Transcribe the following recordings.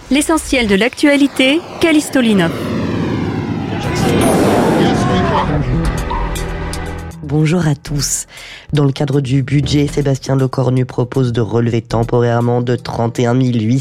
L'essentiel de l'actualité, Callisto Linov. Bonjour à tous. Dans le cadre du budget, Sébastien Lecornu propose de relever temporairement de 31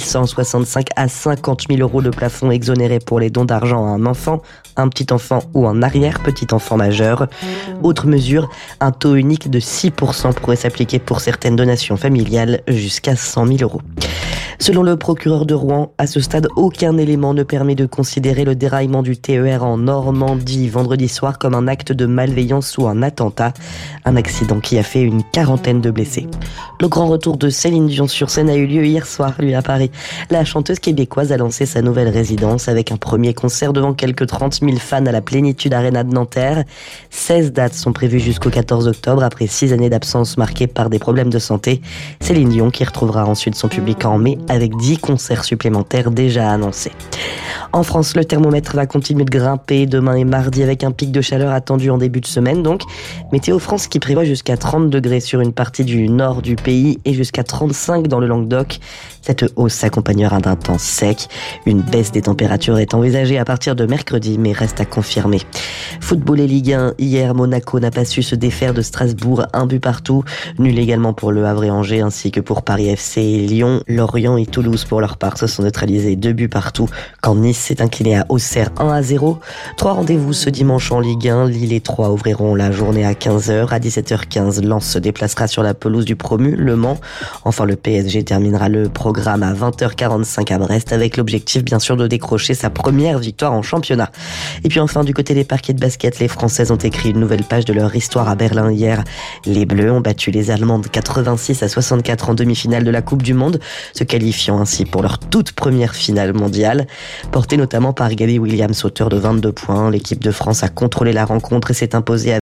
865 à 50 000 euros le plafond exonéré pour les dons d'argent à un enfant, un petit enfant ou un arrière-petit enfant majeur. Autre mesure, un taux unique de 6% pourrait s'appliquer pour certaines donations familiales jusqu'à 100 000 euros. Selon le procureur de Rouen, à ce stade, aucun élément ne permet de considérer le déraillement du TER en Normandie vendredi soir comme un acte de malveillance ou un attentat. Un accident qui a fait une quarantaine de blessés. Le grand retour de Céline Dion sur scène a eu lieu hier soir, lui, à Paris. La chanteuse québécoise a lancé sa nouvelle résidence avec un premier concert devant quelques 30 000 fans à la Plénitude Arena de Nanterre. 16 dates sont prévues jusqu'au 14 octobre après 6 années d'absence marquées par des problèmes de santé. Céline Dion qui retrouvera ensuite son public en mai avec 10 concerts supplémentaires déjà annoncés. En France, le thermomètre va continuer de grimper demain et mardi avec un pic de chaleur attendu en début de semaine. Donc, Météo France qui prévoit jusqu'à 30 degrés sur une partie du nord du pays et jusqu'à 35 dans le Languedoc. Cette hausse s'accompagnera d'un temps sec. Une baisse des températures est envisagée à partir de mercredi, mais reste à confirmer. Football et Ligue 1. Hier, Monaco n'a pas su se défaire de Strasbourg, un but partout. Nul également pour Le Havre et Angers, ainsi que pour Paris FC et Lyon. Lorient et Toulouse, pour leur part, se sont neutralisés 2 buts partout, quand Nice s'est incliné à Auxerre 1-0. 3 rendez-vous ce dimanche en Ligue 1. Lille et Troyes ouvriront la journée à 15h. À 17h15, Lens se déplacera sur la pelouse du promu, Le Mans. Enfin, le PSG terminera le programme à 20h45 à Brest avec l'objectif bien sûr de décrocher sa première victoire en championnat. Et puis enfin du côté des parquets de basket, les Françaises ont écrit une nouvelle page de leur histoire à Berlin hier. Les Bleus ont battu les Allemandes 86-64 en demi-finale de la Coupe du Monde, se qualifiant ainsi pour leur toute première finale mondiale. Portée notamment par Gabby Williams, auteur de 22 points, l'équipe de France a contrôlé la rencontre et s'est imposée à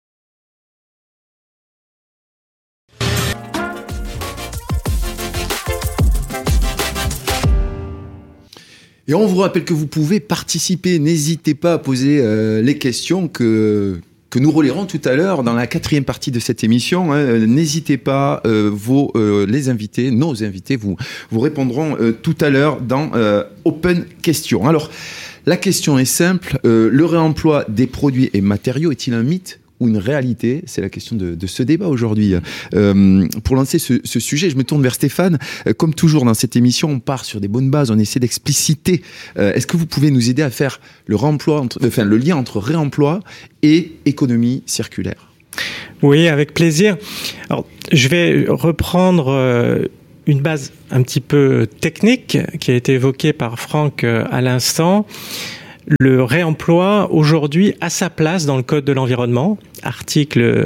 Et on vous rappelle que vous pouvez participer. N'hésitez pas à poser les questions que nous relayerons tout à l'heure dans la 4e partie de cette émission. N'hésitez pas, les invités, nos invités, vous répondront tout à l'heure dans Open Question. Alors, la question est simple. Le réemploi des produits et matériaux est-il un mythe ou une réalité? C'est la question de ce débat aujourd'hui. Pour lancer ce sujet, je me tourne vers Stéphane. Comme toujours dans cette émission, on part sur des bonnes bases, on essaie d'expliciter. Est-ce que vous pouvez nous aider à faire le lien entre réemploi et économie circulaire? Oui, avec plaisir. Alors, je vais reprendre une base un petit peu technique qui a été évoquée par Franck à l'instant. Le réemploi, aujourd'hui, a sa place dans le Code de l'environnement, article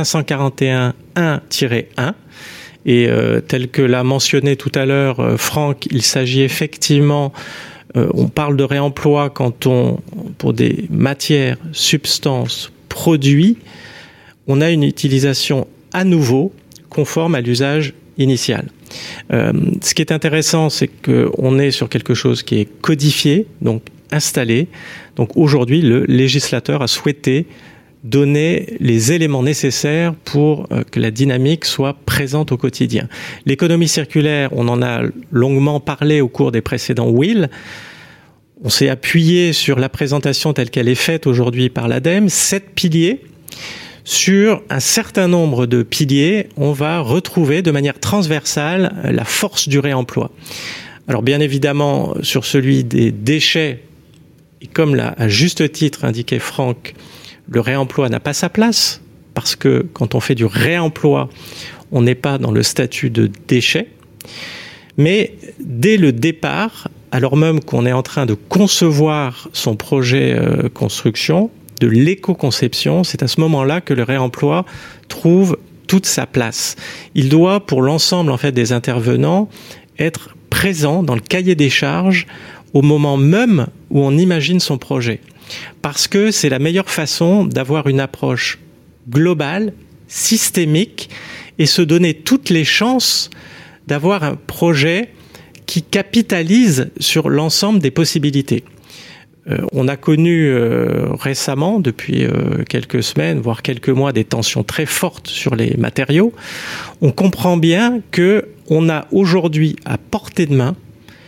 541.1-1. Et tel que l'a mentionné tout à l'heure Franck, il s'agit effectivement, on parle de réemploi pour des matières, substances, produits, on a une utilisation à nouveau conforme à l'usage initial. Ce qui est intéressant, c'est qu'on est sur quelque chose qui est codifié, donc installé. Donc aujourd'hui, le législateur a souhaité donner les éléments nécessaires pour que la dynamique soit présente au quotidien. L'économie circulaire, on en a longuement parlé au cours des précédents WIL. On s'est appuyé sur la présentation telle qu'elle est faite aujourd'hui par l'ADEME, 7 piliers. Sur un certain nombre de piliers, on va retrouver de manière transversale la force du réemploi. Alors bien évidemment, sur celui des déchets, et comme l'a à juste titre indiqué Franck, le réemploi n'a pas sa place, parce que quand on fait du réemploi, on n'est pas dans le statut de déchet. Mais dès le départ, alors même qu'on est en train de concevoir son projet construction, de l'éco-conception, c'est à ce moment-là que le réemploi trouve toute sa place. Il doit, pour l'ensemble en fait des intervenants, être présent dans le cahier des charges au moment même où on imagine son projet. Parce que c'est la meilleure façon d'avoir une approche globale, systémique, et se donner toutes les chances d'avoir un projet qui capitalise sur l'ensemble des possibilités. On a connu récemment, depuis quelques semaines, voire quelques mois, des tensions très fortes sur les matériaux. On comprend bien qu'on a aujourd'hui à portée de main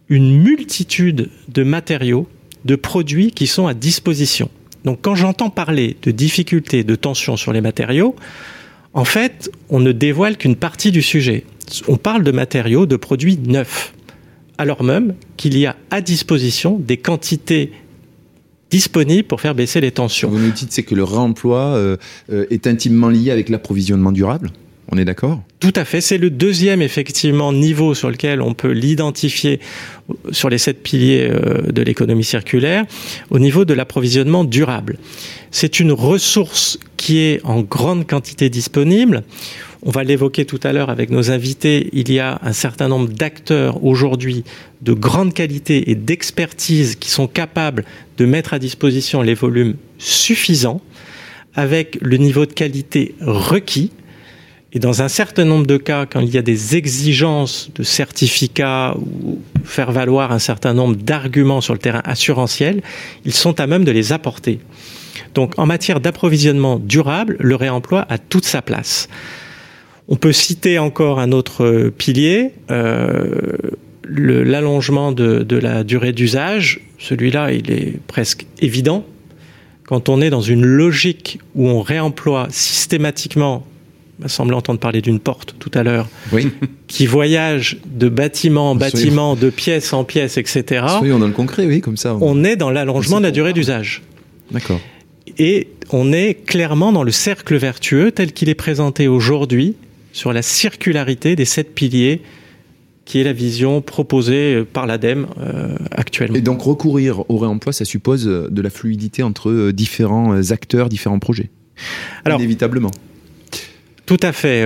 une multitude de matériaux, de produits qui sont à disposition. Donc quand j'entends parler de difficultés, de tensions sur les matériaux, en fait, on ne dévoile qu'une partie du sujet. On parle de matériaux, de produits neufs, alors même qu'il y a à disposition des quantités disponibles pour faire baisser les tensions. Ce que vous nous dites, c'est que le réemploi est intimement lié avec l'approvisionnement durable. On est d'accord ? Tout à fait. C'est le deuxième, effectivement, niveau sur lequel on peut l'identifier sur les 7 piliers de l'économie circulaire, au niveau de l'approvisionnement durable. C'est une ressource qui est en grande quantité disponible. On va l'évoquer tout à l'heure avec nos invités. Il y a un certain nombre d'acteurs aujourd'hui de grande qualité et d'expertise qui sont capables de mettre à disposition les volumes suffisants avec le niveau de qualité requis. Et dans un certain nombre de cas, quand il y a des exigences de certificats ou faire valoir un certain nombre d'arguments sur le terrain assurantiel, ils sont à même de les apporter. Donc, en matière d'approvisionnement durable, le réemploi a toute sa place. On peut citer encore un autre pilier, l'allongement de la durée d'usage. Celui-là, il est presque évident. Quand on est dans une logique où on réemploie systématiquement, il m'a semblé entendre parler d'une porte tout à l'heure, oui, qui voyage de bâtiment en bâtiment, de pièce en pièce, etc. Soyons dans le concret, oui, comme ça. On est dans l'allongement de la durée d'usage. D'accord. Et on est clairement dans le cercle vertueux tel qu'il est présenté aujourd'hui sur la circularité des 7 piliers, qui est la vision proposée par l'ADEME actuellement. Et donc recourir au réemploi, ça suppose de la fluidité entre différents acteurs, différents projets. Alors, inévitablement. Tout à fait.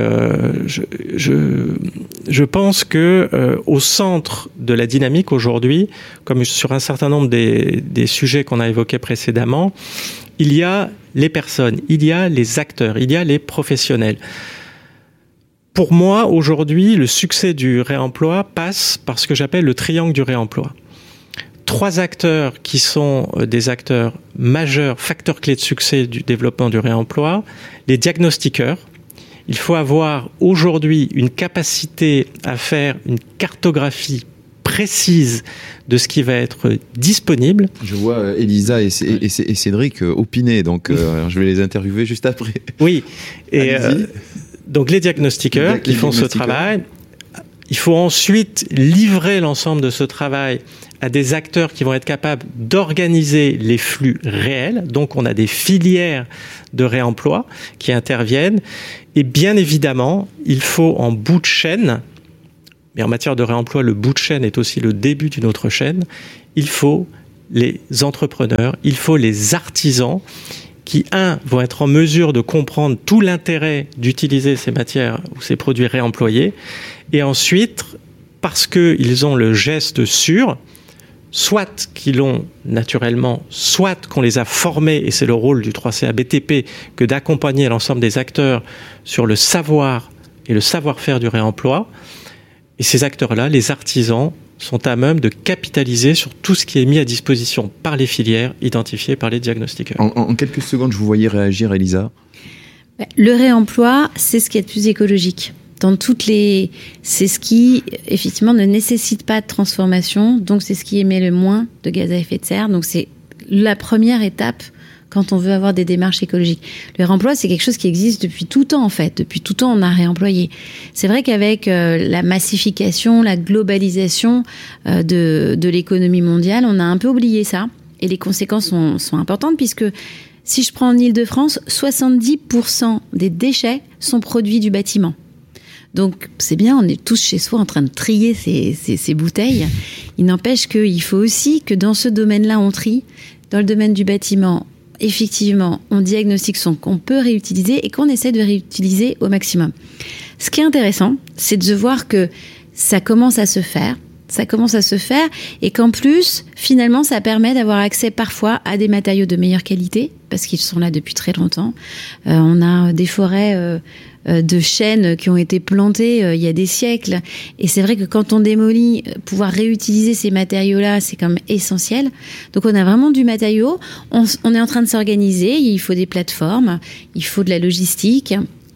Je pense que au centre de la dynamique aujourd'hui, comme sur un certain nombre des sujets qu'on a évoqués précédemment, il y a les personnes, il y a les acteurs, il y a les professionnels. Pour moi, aujourd'hui, le succès du réemploi passe par ce que j'appelle le triangle du réemploi. 3 acteurs qui sont des acteurs majeurs, facteurs clés de succès du développement du réemploi, les diagnostiqueurs. Il faut avoir aujourd'hui une capacité à faire une cartographie précise de ce qui va être disponible. Je vois Elisa et Cédric opiner, donc je vais les interviewer juste après. Oui, et donc les diagnostiqueurs qui font ce travail. Il faut ensuite livrer l'ensemble de ce travail à des acteurs qui vont être capables d'organiser les flux réels. Donc on a des filières de réemploi qui interviennent. Et bien évidemment, il faut en bout de chaîne, mais en matière de réemploi, le bout de chaîne est aussi le début d'une autre chaîne, il faut les entrepreneurs, il faut les artisans qui, vont être en mesure de comprendre tout l'intérêt d'utiliser ces matières ou ces produits réemployés, et ensuite, parce qu'ils ont le geste sûr, soit qu'ils l'ont naturellement, soit qu'on les a formés, et c'est le rôle du 3CA BTP, que d'accompagner l'ensemble des acteurs sur le savoir et le savoir-faire du réemploi. Et ces acteurs-là, les artisans, sont à même de capitaliser sur tout ce qui est mis à disposition par les filières identifiées par les diagnostiqueurs. En quelques secondes, je vous voyais réagir, Elisa. Le réemploi, c'est ce qui est le plus écologique. C'est ce qui, effectivement, ne nécessite pas de transformation, donc c'est ce qui émet le moins de gaz à effet de serre. Donc c'est la première étape quand on veut avoir des démarches écologiques. Le réemploi, c'est quelque chose qui existe depuis tout temps, en fait. Depuis tout temps, on a réemployé. C'est vrai qu'avec la massification, la globalisation de l'économie mondiale, on a un peu oublié ça. Et les conséquences sont importantes, puisque si je prends en Île-de-France, 70% des déchets sont produits du bâtiment. Donc, c'est bien, on est tous chez soi en train de trier ces bouteilles. Il n'empêche qu'il faut aussi que dans ce domaine-là, on trie. Dans le domaine du bâtiment, effectivement, on diagnostique ce qu'on peut réutiliser et qu'on essaie de réutiliser au maximum. Ce qui est intéressant, c'est de voir que ça commence à se faire. Et qu'en plus, finalement, ça permet d'avoir accès parfois à des matériaux de meilleure qualité parce qu'ils sont là depuis très longtemps. On a des forêts de chênes qui ont été plantées il y a des siècles. Et c'est vrai que quand on démolit, pouvoir réutiliser ces matériaux-là, c'est quand même essentiel. Donc on a vraiment du matériau. On est en train de s'organiser. Il faut des plateformes, il faut de la logistique.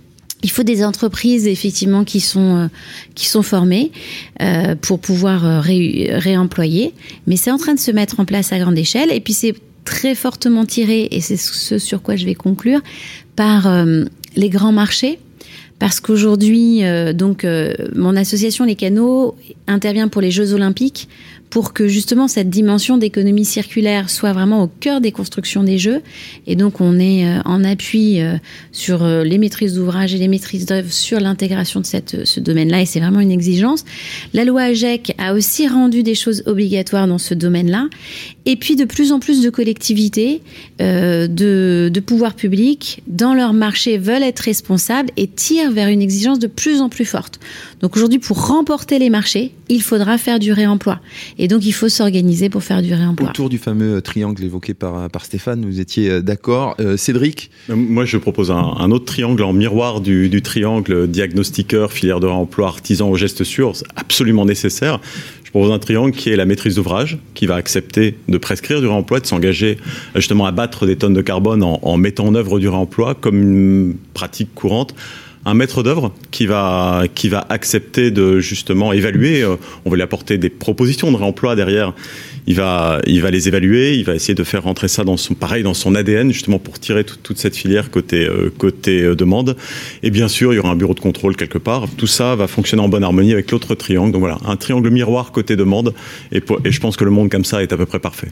Il faut des entreprises effectivement qui sont formées pour pouvoir réemployer, mais c'est en train de se mettre en place à grande échelle. Et puis c'est très fortement tiré, et c'est ce sur quoi je vais conclure, par les grands marchés. Parce qu'aujourd'hui, mon association Les Canaux intervient pour les Jeux Olympiques pour que justement cette dimension d'économie circulaire soit vraiment au cœur des constructions des Jeux. Et donc on est en appui sur les maîtrises d'ouvrage et les maîtrises d'œuvre sur l'intégration de ce domaine-là, et c'est vraiment une exigence. La loi AGEC a aussi rendu des choses obligatoires dans ce domaine-là. Et puis de plus en plus de collectivités, de pouvoirs publics, dans leur marché, veulent être responsables et tirent vers une exigence de plus en plus forte. Donc aujourd'hui, pour remporter les marchés, il faudra faire du réemploi. Et donc il faut s'organiser pour faire du réemploi. Autour du fameux triangle évoqué par Stéphane, vous étiez d'accord. Cédric ? Moi, je propose un autre triangle en miroir du triangle diagnostiqueur, filière de réemploi, artisan au geste sûr. C'est absolument nécessaire. Je propose un triangle qui est la maîtrise d'ouvrage, qui va accepter de prescrire du réemploi, de s'engager justement à battre des tonnes de carbone en mettant en œuvre du réemploi comme une pratique courante. Un maître d'œuvre qui va accepter de justement évaluer. On va lui apporter des propositions de réemploi derrière. Il va les évaluer. Il va essayer de faire rentrer ça dans son ADN justement pour tirer toute cette filière côté demande. Et bien sûr, il y aura un bureau de contrôle quelque part. Tout ça va fonctionner en bonne harmonie avec l'autre triangle. Donc voilà, un triangle miroir côté demande. Et je pense que le monde comme ça est à peu près parfait.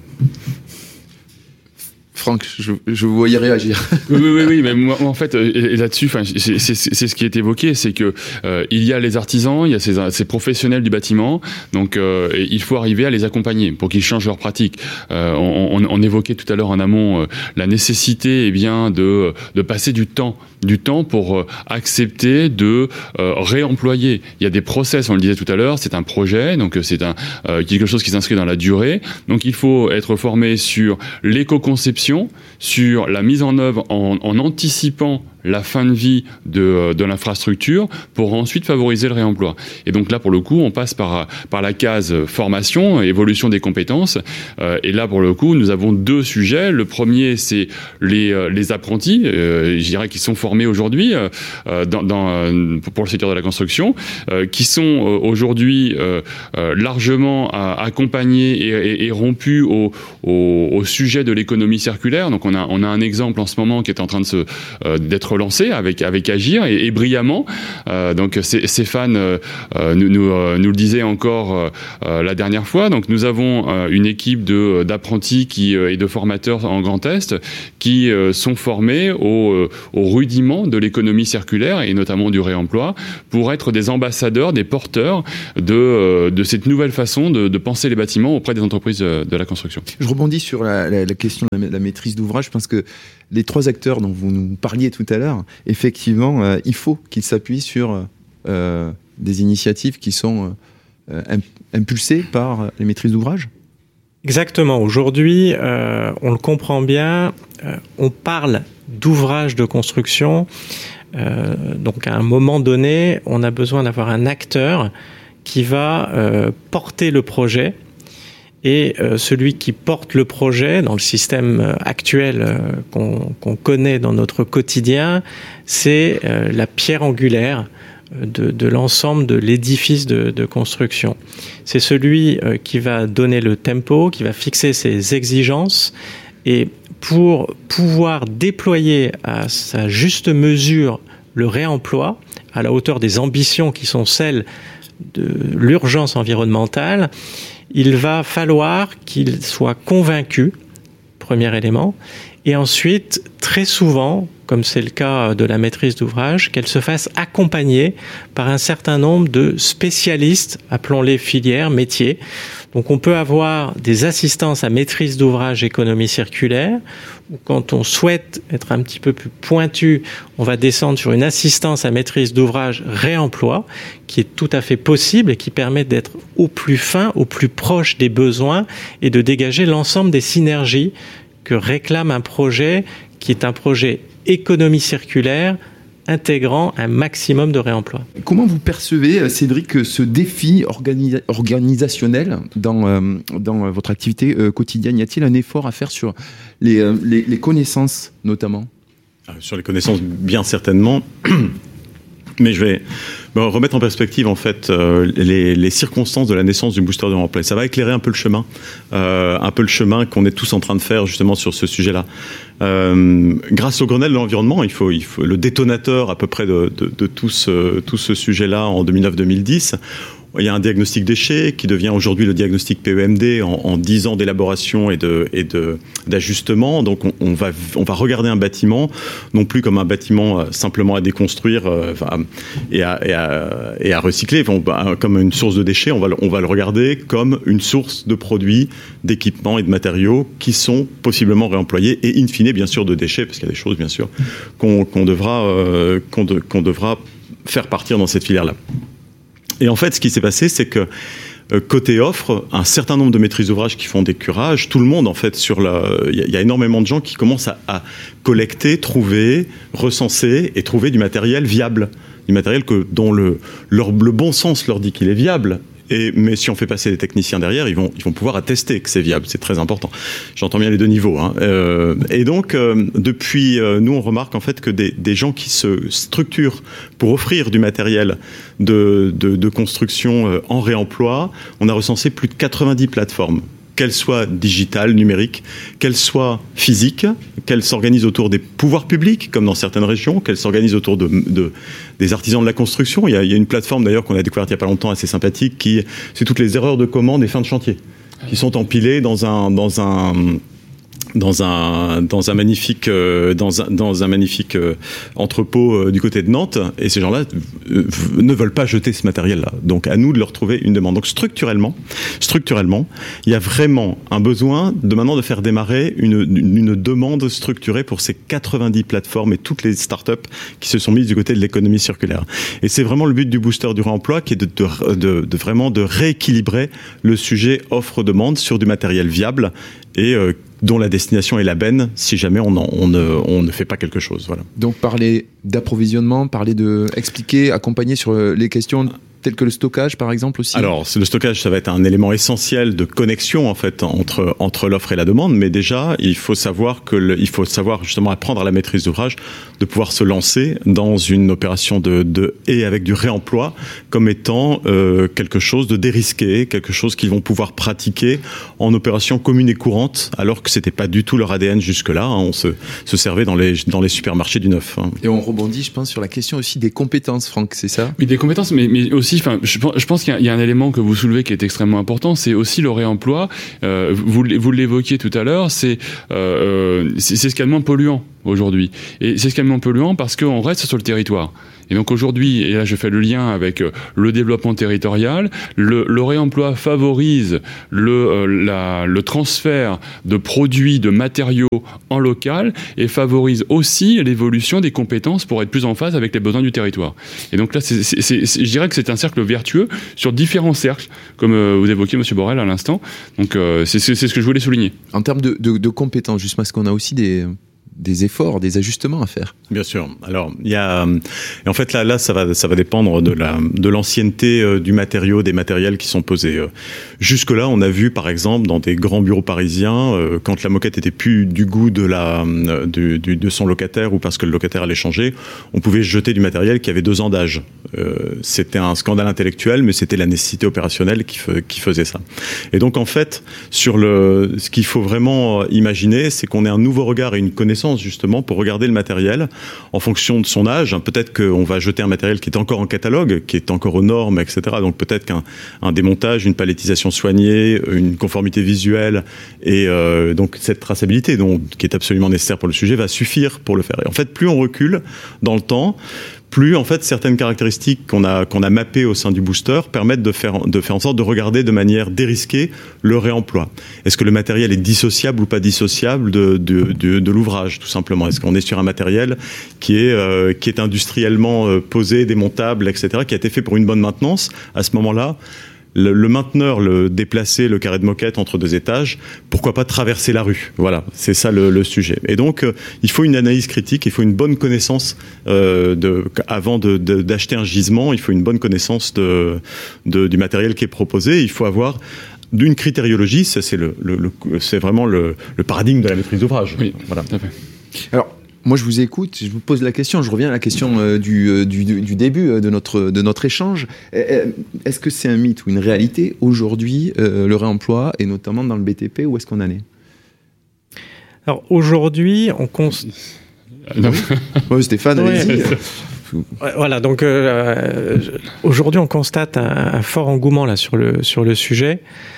Franck, je vous voyais réagir. Oui, mais moi, en fait, et là-dessus, c'est ce qui est évoqué, c'est que il y a les artisans, il y a ces professionnels du bâtiment, donc il faut arriver à les accompagner pour qu'ils changent leur pratique. On évoquait tout à l'heure en amont la nécessité, de passer du temps pour accepter de réemployer. Il y a des process, on le disait tout à l'heure, c'est un projet, donc c'est quelque chose qui s'inscrit dans la durée. Donc il faut être formé sur l'éco-conception, sur la mise en œuvre en anticipant la fin de vie de l'infrastructure pour ensuite favoriser le réemploi. Et donc là, pour le coup, on passe par la case formation, évolution des compétences. Et là, pour le coup, nous avons deux sujets. Le premier, c'est les apprentis, je dirais, qui sont formés aujourd'hui pour le secteur de la construction, qui sont aujourd'hui largement accompagnés et rompus au sujet de l'économie circulaire. Donc on a un exemple en ce moment qui est en train d'être lancé avec Agir et brillamment. Donc Stéphane nous le disait encore la dernière fois. Donc nous avons une équipe d'apprentis et de formateurs en Grand Est qui sont formés aux rudiments de l'économie circulaire et notamment du réemploi pour être des ambassadeurs, des porteurs de cette nouvelle façon de penser les bâtiments auprès des entreprises de la construction. Je rebondis sur la question de la maîtrise d'ouvrage parce que les trois acteurs dont vous nous parliez tout à l'heure, effectivement, il faut qu'ils s'appuient sur des initiatives qui sont impulsées par les maîtrises d'ouvrage. Exactement. Aujourd'hui, on le comprend bien, on parle d'ouvrage de construction. Donc à un moment donné, on a besoin d'avoir un acteur qui va porter le projet. Et celui qui porte le projet dans le système actuel qu'on connaît dans notre quotidien, c'est la pierre angulaire de l'ensemble de l'édifice de construction. C'est celui qui va donner le tempo, qui va fixer ses exigences. Et pour pouvoir déployer à sa juste mesure le réemploi, à la hauteur des ambitions qui sont celles de l'urgence environnementale, il va falloir qu'il soit convaincu, premier élément, et ensuite, très souvent, comme c'est le cas de la maîtrise d'ouvrage, qu'elle se fasse accompagner par un certain nombre de spécialistes, appelons-les filières, métiers. Donc on peut avoir des assistances à maîtrise d'ouvrage économie circulaire, ou quand on souhaite être un petit peu plus pointu, on va descendre sur une assistance à maîtrise d'ouvrage réemploi, qui est tout à fait possible et qui permet d'être au plus fin, au plus proche des besoins et de dégager l'ensemble des synergies que réclame un projet qui est un projet économie circulaire intégrant un maximum de réemploi. Comment vous percevez, Cédric, ce défi organisationnel dans votre activité quotidienne ? Y a-t-il un effort à faire sur les connaissances, notamment ? Sur les connaissances, bien certainement. Mais je vais remettre en perspective en fait les circonstances de la naissance du booster de réemploi. Ça va éclairer un peu le chemin qu'on est tous en train de faire justement sur ce sujet-là. Grâce au Grenelle de l'environnement, il faut le détonateur à peu près de tout ce sujet-là en 2009-2010. Il y a un diagnostic déchets qui devient aujourd'hui le diagnostic PEMD en 10 ans d'élaboration et d'ajustement. Donc on va regarder un bâtiment non plus comme un bâtiment simplement à déconstruire et à recycler, comme une source de déchets. On va le regarder comme une source de produits, d'équipements et de matériaux qui sont possiblement réemployés et in fine bien sûr de déchets, parce qu'il y a des choses bien sûr qu'on devra faire partir dans cette filière-là. Et en fait, ce qui s'est passé, c'est que côté offre, un certain nombre de maîtrises d'ouvrage qui font des curages, tout le monde en fait il y a énormément de gens qui commencent à collecter, trouver, recenser et trouver du matériel viable, du matériel dont le bon sens leur dit qu'il est viable. Mais si on fait passer les techniciens derrière, ils vont pouvoir attester que c'est viable. C'est très important. J'entends bien les deux niveaux. Et donc, depuis, nous, on remarque en fait que des gens qui se structurent pour offrir du matériel de construction en réemploi, on a recensé plus de 90 plateformes, qu'elles soient digitales, numériques, qu'elles soient physiques, qu'elles s'organisent autour des pouvoirs publics, comme dans certaines régions, qu'elles s'organisent autour des artisans de la construction. Il y a une plateforme d'ailleurs qu'on a découverte il n'y a pas longtemps, assez sympathique, c'est toutes les erreurs de commande et fin de chantier, qui sont empilées dans un magnifique entrepôt du côté de Nantes, et ces gens-là ne veulent pas jeter ce matériel-là. Donc à nous de leur trouver une demande. Donc structurellement, il y a vraiment un besoin maintenant de faire démarrer une demande structurée pour ces 90 plateformes et toutes les startups qui se sont mises du côté de l'économie circulaire. Et c'est vraiment le but du booster du réemploi, qui est de vraiment de rééquilibrer le sujet offre-demande sur du matériel viable et dont la destination est la benne si jamais on ne fait pas quelque chose. Voilà. Donc parler d'approvisionnement, expliquer, accompagner sur les questions telles que le stockage par exemple aussi. Alors le stockage, ça va être un élément essentiel de connexion en fait entre l'offre et la demande, mais déjà il faut savoir justement apprendre à la maîtrise d'ouvrage de pouvoir se lancer dans une opération et avec du réemploi comme étant quelque chose de dérisqué, quelque chose qu'ils vont pouvoir pratiquer en opération commune et courante, alors que c'était pas du tout leur ADN jusque-là. On se servait dans les supermarchés du neuf. Et on rebondit, je pense, sur la question aussi des compétences, Franck, c'est ça ? Oui, des compétences, mais aussi, je pense qu'il y a un élément que vous soulevez qui est extrêmement important, c'est aussi le réemploi. Vous l'évoquiez tout à l'heure, c'est ce qu'il y a de moins polluant aujourd'hui. Et c'est ce qu'il y a de moins polluant parce qu'on reste sur le territoire. Et donc aujourd'hui, et là je fais le lien avec le développement territorial, le réemploi favorise le transfert de produits, de matériaux en local et favorise aussi l'évolution des compétences pour être plus en phase avec les besoins du territoire. Et donc là, je dirais que c'est un cercle vertueux sur différents cercles, comme vous évoquiez, M. Borrell, à l'instant. Donc c'est ce que je voulais souligner. En termes de compétences, justement, parce qu'on a aussi des efforts, des ajustements à faire. Bien sûr. Alors, il y a, et en fait là, ça va dépendre de l'ancienneté du matériau, des matériels qui sont posés. Jusque-là, on a vu, par exemple, dans des grands bureaux parisiens, quand la moquette était plus du goût de son locataire ou parce que le locataire allait changer, on pouvait jeter du matériel qui avait 2 ans d'âge. C'était un scandale intellectuel, mais c'était la nécessité opérationnelle qui faisait ça. Et donc, en fait, ce qu'il faut vraiment imaginer, c'est qu'on ait un nouveau regard et une connaissance justement pour regarder le matériel en fonction de son âge. Peut-être qu'on va jeter un matériel qui est encore en catalogue, qui est encore aux normes, etc. Donc peut-être qu'un démontage, une palettisation soignée, une conformité visuelle et donc cette traçabilité qui est absolument nécessaire pour le sujet va suffire pour le faire. Et en fait, plus on recule dans le temps, plus en fait certaines caractéristiques qu'on a mappées au sein du booster permettent de faire en sorte de regarder de manière dérisquée le réemploi. Est-ce que le matériel est dissociable ou pas dissociable de l'ouvrage, tout simplement? Est-ce qu'on est sur un matériel qui est industriellement posé, démontable, etc., qui a été fait pour une bonne maintenance? À ce moment-là, le mainteneur, le déplacer le carré de moquette entre 2 étages, pourquoi pas traverser la rue? Voilà, c'est ça le sujet. Et donc, il faut une analyse critique, il faut une bonne connaissance avant d'acheter un gisement, il faut une bonne connaissance du matériel qui est proposé. Il faut avoir d'une critériologie, c'est vraiment le paradigme de la maîtrise d'ouvrage. Oui, voilà. Tout à fait. Alors, Moi, je vous écoute, je vous pose la question, je reviens à la question du début de notre échange. Est-ce que c'est un mythe ou une réalité aujourd'hui, le réemploi, et notamment dans le BTP, où est-ce qu'on en est ? Alors aujourd'hui, on Oui, Stéphane, allez-y. Voilà, donc aujourd'hui on constate un fort engouement là sur le sujet.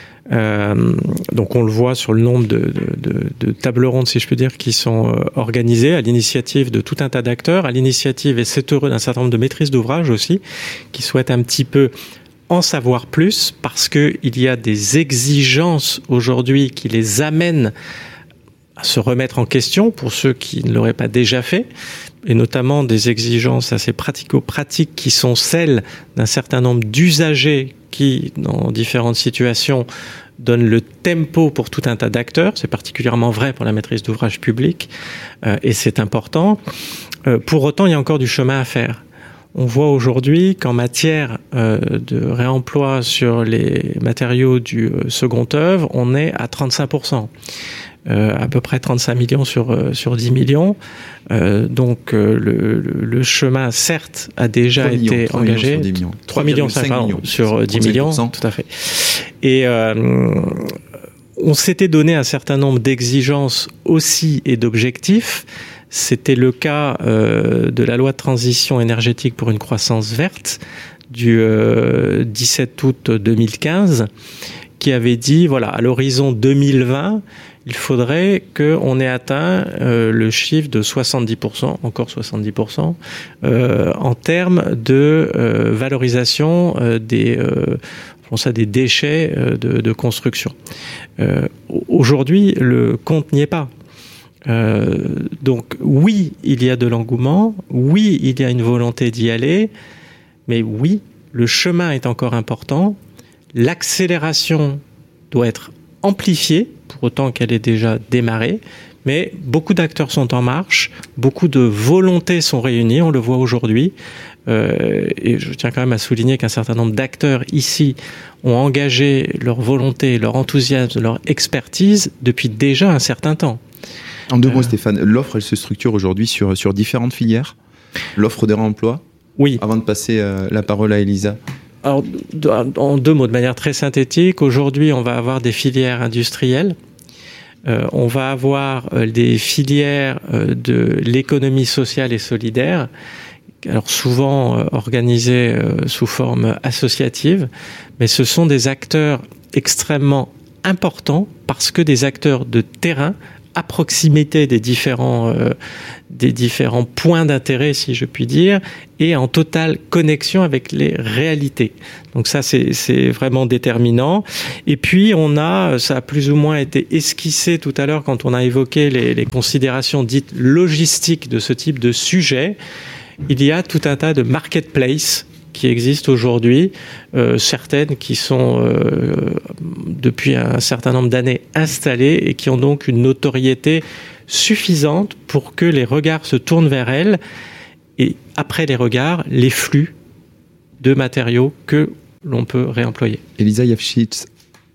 Donc on le voit sur le nombre de tables rondes, si je peux dire, qui sont organisées à l'initiative de tout un tas d'acteurs, à l'initiative, et c'est heureux, d'un certain nombre de maîtrises d'ouvrage aussi, qui souhaitent un petit peu en savoir plus, parce qu'il y a des exigences aujourd'hui qui les amènent à se remettre en question pour ceux qui ne l'auraient pas déjà fait, et notamment des exigences assez pratico-pratiques qui sont celles d'un certain nombre d'usagers qui, dans différentes situations, donnent le tempo pour tout un tas d'acteurs. C'est particulièrement vrai pour la maîtrise d'ouvrage publique, et c'est important. Pour autant, il y a encore du chemin à faire. On voit aujourd'hui qu'en matière de réemploi sur les matériaux du second œuvre, on est à 35%. À peu près 35 millions sur 10 millions. Donc le chemin, certes, a déjà été engagé. 3 millions 5 millions sur 10 millions, tout à fait. Et on s'était donné un certain nombre d'exigences aussi et d'objectifs. C'était le cas de la loi de transition énergétique pour une croissance verte du 17 août 2015, qui avait dit, voilà, à l'horizon 2020, il faudrait qu'on ait atteint le chiffre de 70%, encore 70%, en termes de valorisation des déchets de construction. Aujourd'hui, le compte n'y est pas. Donc oui, il y a de l'engouement, oui, il y a une volonté d'y aller, mais oui, le chemin est encore important, l'accélération doit être amplifiée, pour autant qu'elle ait déjà démarré, mais beaucoup d'acteurs sont en marche, beaucoup de volontés sont réunies, on le voit aujourd'hui, et je tiens quand même à souligner qu'un certain nombre d'acteurs ici ont engagé leur volonté, leur enthousiasme, leur expertise depuis déjà un certain temps. En deux mots, Stéphane, l'offre, elle se structure aujourd'hui sur différentes filières. L'offre de réemploi. Oui. Avant de passer la parole à Elisa. Alors, en deux mots, de manière très synthétique, aujourd'hui, on va avoir des filières industrielles. On va avoir des filières de l'économie sociale et solidaire, alors souvent organisées sous forme associative, mais ce sont des acteurs extrêmement importants parce que des acteurs de terrain à proximité des différents points d'intérêt, si je puis dire, et en totale connexion avec les réalités. Donc ça, c'est vraiment déterminant. Et puis, ça a plus ou moins été esquissé tout à l'heure quand on a évoqué les considérations dites logistiques de ce type de sujet. Il y a tout un tas de marketplaces qui existent aujourd'hui, certaines qui sont depuis un certain nombre d'années installées et qui ont donc une notoriété suffisante pour que les regards se tournent vers elles, et après les regards, les flux de matériaux que l'on peut réemployer. Elisa Yafchitz,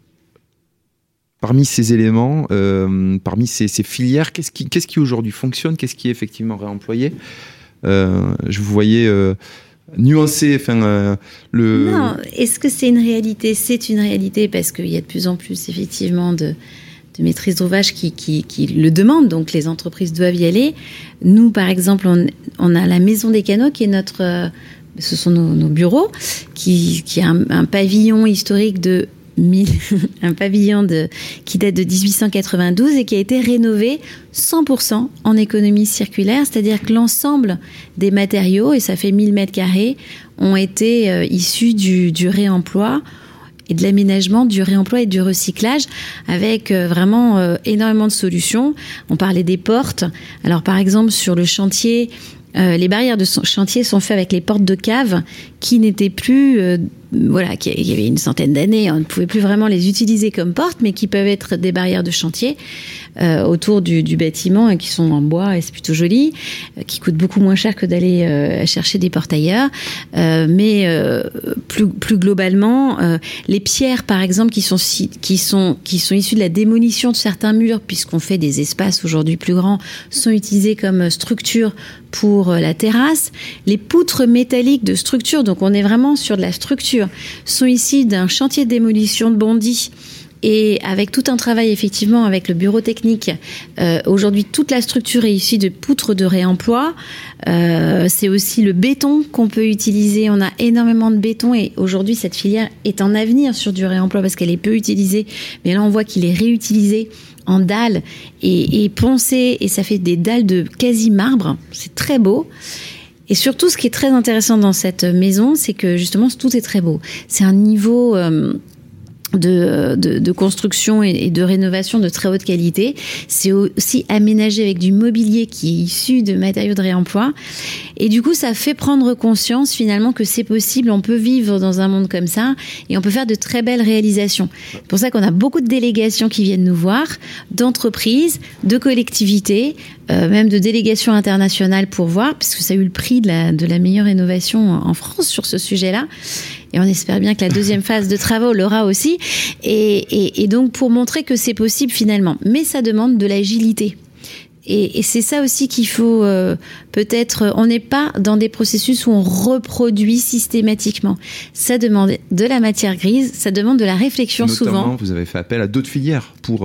parmi ces éléments, parmi ces filières, qu'est-ce qui aujourd'hui fonctionne, qu'est-ce qui est effectivement réemployé ? Je vous voyais nuancer, Non, est-ce que c'est une réalité ? C'est une réalité parce qu'il y a de plus en plus effectivement de maîtrise d'ouvrage qui le demandent, donc les entreprises doivent y aller. Nous, par exemple, on a la Maison des Canaux qui est ce sont nos bureaux, qui a un pavillon historique de un pavillon qui date de 1892 et qui a été rénové 100% en économie circulaire, c'est-à-dire que l'ensemble des matériaux, et ça fait 1000 mètres carrés, ont été issus du réemploi et de l'aménagement, du réemploi et du recyclage, avec vraiment énormément de solutions. On parlait des portes. Alors par exemple, sur le chantier, les barrières de chantier sont faites avec les portes de cave qui n'étaient plus qu'il y avait une centaine d'années, on ne pouvait plus vraiment les utiliser comme portes, mais qui peuvent être des barrières de chantier autour du bâtiment, et qui sont en bois, et c'est plutôt joli, qui coûtent beaucoup moins cher que d'aller chercher des portes ailleurs. Mais plus globalement, les pierres, par exemple, qui sont issues de la démolition de certains murs, puisqu'on fait des espaces aujourd'hui plus grands, sont utilisées comme structure pour la terrasse. Les poutres métalliques de structure, donc on est vraiment sur de la structure, sont ici d'un chantier de démolition de Bondy. Et avec tout un travail, effectivement, avec le bureau technique, aujourd'hui, toute la structure est issue de poutres de réemploi. C'est aussi le béton qu'on peut utiliser. On a énormément de béton, et aujourd'hui, cette filière est en avenir sur du réemploi parce qu'elle est peu utilisée. Mais là, on voit qu'il est réutilisé en dalles et poncé, et ça fait des dalles de quasi-marbre. C'est très beau. Et surtout, ce qui est très intéressant dans cette maison, c'est que justement, tout est très beau. C'est un niveau de construction et de rénovation de très haute qualité. C'est aussi aménagé avec du mobilier qui est issu de matériaux de réemploi. Et du coup, ça fait prendre conscience finalement que c'est possible, on peut vivre dans un monde comme ça, et on peut faire de très belles réalisations. C'est pour ça qu'on a beaucoup de délégations qui viennent nous voir, d'entreprises, de collectivités, même de délégations internationales pour voir, puisque ça a eu le prix de la meilleure rénovation en France sur ce sujet-là. Et on espère bien que la deuxième phase de travaux l'aura aussi. Et donc, pour montrer que c'est possible finalement. Mais ça demande de l'agilité. Et c'est ça aussi qu'il faut peut-être... On n'est pas dans des processus où on reproduit systématiquement. Ça demande de la matière grise, ça demande de la réflexion. Notamment, souvent. Vous avez fait appel à d'autres filières pour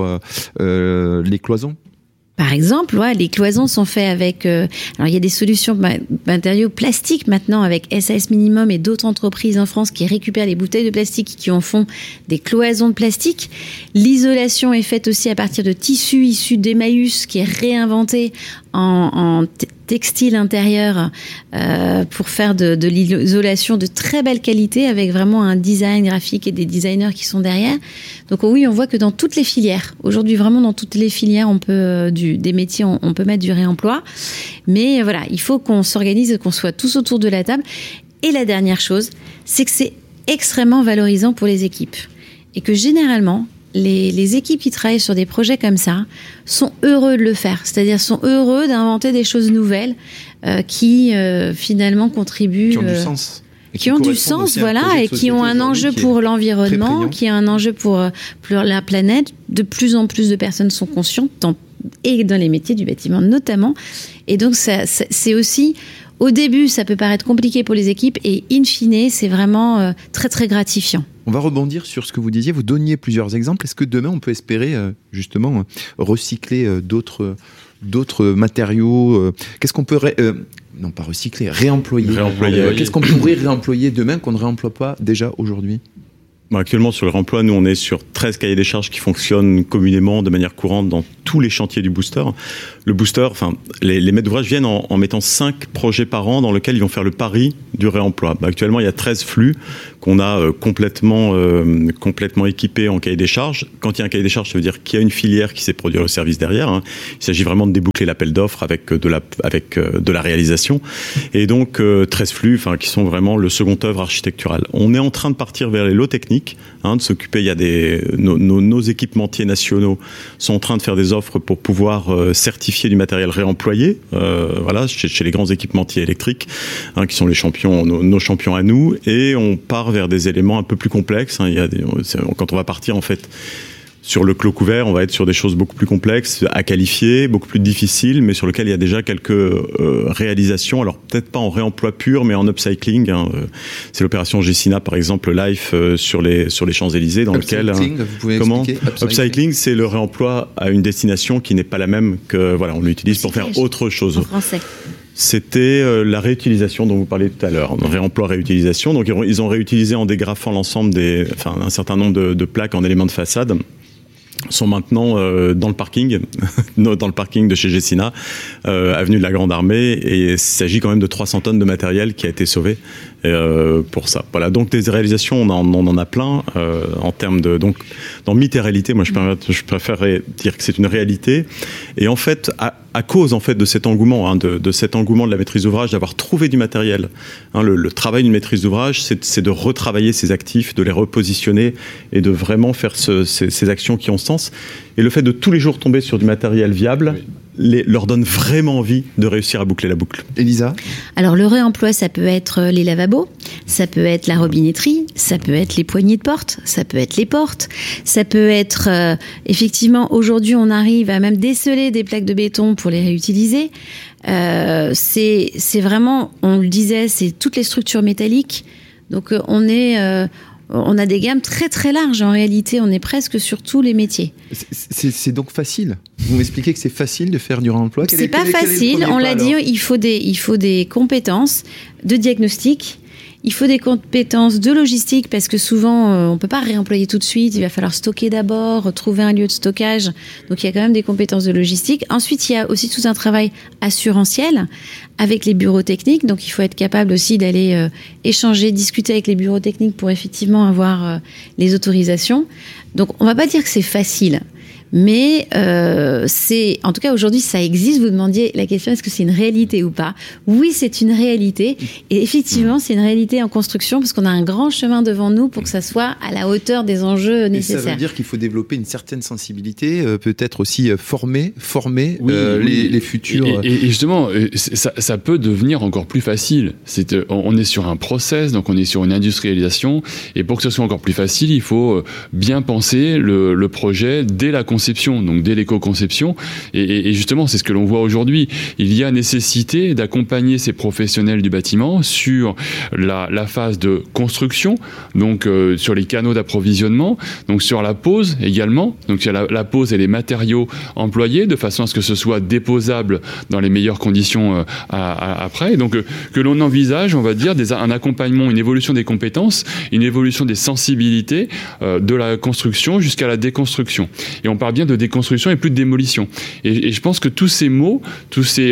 les cloisons. Par exemple, les cloisons sont faites avec... alors, il y a des solutions matériaux plastiques maintenant avec SAS Minimum et d'autres entreprises en France qui récupèrent les bouteilles de plastique, qui en font des cloisons de plastique. L'isolation est faite aussi à partir de tissus issus d'Emmaüs, qui est réinventé en textile intérieur pour faire de l'isolation de très belle qualité, avec vraiment un design graphique et des designers qui sont derrière. Donc oui, on voit que dans toutes les filières, aujourd'hui vraiment dans toutes les filières, on peut des métiers, on peut mettre du réemploi. Mais voilà, il faut qu'on s'organise, qu'on soit tous autour de la table. Et la dernière chose, c'est que c'est extrêmement valorisant pour les équipes. Et que généralement, les équipes qui travaillent sur des projets comme ça sont heureux de le faire. C'est-à-dire sont heureux d'inventer des choses nouvelles qui finalement contribuent... Qui ont du sens. Qui ont du sens, voilà, et qui ont un enjeu pour l'environnement, qui ont un enjeu pour la planète. De plus en plus de personnes sont conscientes, et dans les métiers du bâtiment notamment. Et donc, c'est aussi... Au début, ça peut paraître compliqué pour les équipes, et in fine, c'est vraiment très, très gratifiant. On va rebondir sur ce que vous disiez. Vous donniez plusieurs exemples. Est-ce que demain, on peut espérer justement recycler d'autres matériaux Qu'est-ce qu'on peut... non, pas recycler, réemployer. Qu'est-ce qu'on pourrait réemployer demain qu'on ne réemploie pas déjà aujourd'hui ? Actuellement, sur le réemploi, nous, on est sur 13 cahiers des charges qui fonctionnent communément de manière courante dans tous les chantiers du booster. Le booster, les maîtres d'ouvrage viennent en mettant 5 projets par an dans lesquels ils vont faire le pari du réemploi. Actuellement, il y a 13 flux qu'on a complètement équipés en cahier des charges. Quand il y a un cahier des charges, ça veut dire qu'il y a une filière qui s'est produire le service derrière. Il s'agit vraiment de déboucler l'appel d'offres avec de la réalisation. Et donc, 13 flux qui sont vraiment le second œuvre architectural. On est en train de partir vers les lots techniques, de s'occuper. Il y a nos équipementiers nationaux sont en train de faire des offres pour pouvoir certifier du matériel réemployé, chez les grands équipementiers électriques, qui sont les champions, nos champions à nous, et on part vers des éléments un peu plus complexes. Quand on va partir en fait sur le clos couvert, on va être sur des choses beaucoup plus complexes à qualifier, beaucoup plus difficiles, mais sur lesquelles il y a déjà quelques réalisations. Alors peut-être pas en réemploi pur, mais en upcycling. C'est l'opération Gessina, par exemple, Life sur les Champs-Élysées, dans lequel... Vous pouvez expliquer Upcycling, c'est le réemploi à une destination qui n'est pas la même que... on l'utilise pour faire autre chose. En français. C'était la réutilisation dont vous parliez tout à l'heure, réemploi-réutilisation. Donc ils ont réutilisé en dégrafant l'ensemble un certain nombre de plaques en éléments de façade. Sont maintenant dans le parking de chez Gessina, avenue de la Grande Armée, et il s'agit quand même de 300 tonnes de matériel qui a été sauvé pour ça. Voilà, donc des réalisations, on en a plein en termes de... Donc, dans mythe et réalité, moi je préférerais dire que c'est une réalité. Et en fait, à cause en fait de cet engouement, de cet engouement de la maîtrise d'ouvrage, d'avoir trouvé du matériel. Le travail d'une maîtrise d'ouvrage, c'est de retravailler ses actifs, de les repositionner et de vraiment faire ces actions qui ont sens. Et le fait de tous les jours tomber sur du matériel viable, leur donne vraiment envie de réussir à boucler la boucle. Elisa ? Alors le réemploi, ça peut être les lavabos, ça peut être la robinetterie, ça peut être les poignées de porte, ça peut être les portes, ça peut être effectivement aujourd'hui on arrive à même déceler des plaques de béton pour les réutiliser. C'est vraiment, on le disait, c'est toutes les structures métalliques. Donc on a des gammes très très larges. En réalité, on est presque sur tous les métiers. C'est donc facile. Vous m'expliquez que c'est facile de faire du réemploi ? C'est pas facile. On l'a dit. Il faut des compétences de diagnostic. Il faut des compétences de logistique parce que souvent, on peut pas réemployer tout de suite. Il va falloir stocker d'abord, trouver un lieu de stockage. Donc, il y a quand même des compétences de logistique. Ensuite, il y a aussi tout un travail assurantiel avec les bureaux techniques. Donc, il faut être capable aussi d'aller échanger, discuter avec les bureaux techniques pour effectivement avoir les autorisations. Donc, on va pas dire que c'est facile. Mais c'est, en tout cas aujourd'hui, ça existe. Vous demandiez la question, est-ce que c'est une réalité ou pas ? Oui, c'est une réalité. Et effectivement, c'est une réalité en construction parce qu'on a un grand chemin devant nous pour que ça soit à la hauteur des enjeux nécessaires. Et ça veut dire qu'il faut développer une certaine sensibilité, peut-être aussi former les futurs. Et justement, ça peut devenir encore plus facile. On est sur un process, donc on est sur une industrialisation. Et pour que ce soit encore plus facile, il faut bien penser le projet dès la conception, donc dès l'éco-conception. Et justement, c'est ce que l'on voit aujourd'hui. Il y a nécessité d'accompagner ces professionnels du bâtiment sur la phase de construction, donc sur les canaux d'approvisionnement, donc sur la pose également, donc sur la pose et les matériaux employés, de façon à ce que ce soit déposable dans les meilleures conditions après. Et donc que l'on envisage, on va dire, un accompagnement, une évolution des compétences, une évolution des sensibilités de la construction jusqu'à la déconstruction. Et on parle bien de déconstruction et plus de démolition. Et je pense que tous ces mots, c'est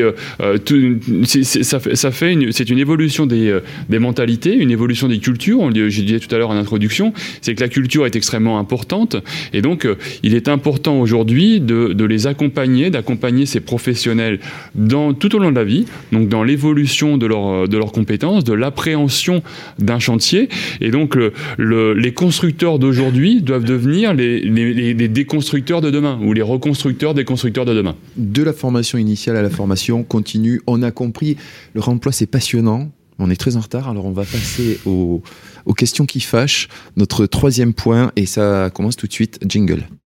une évolution des mentalités, une évolution des cultures. Je disais tout à l'heure en introduction, c'est que la culture est extrêmement importante. Et donc, il est important aujourd'hui de les accompagner, d'accompagner ces professionnels tout au long de la vie, donc dans l'évolution de leurs compétences, de l'appréhension d'un chantier. Et donc, les constructeurs d'aujourd'hui doivent devenir les déconstructeurs de demain, ou les reconstructeurs des constructeurs de demain. De la formation initiale à la formation continue, on a compris, le réemploi c'est passionnant, on est très en retard, alors on va passer aux questions qui fâchent, notre troisième point, et ça commence tout de suite, jingle.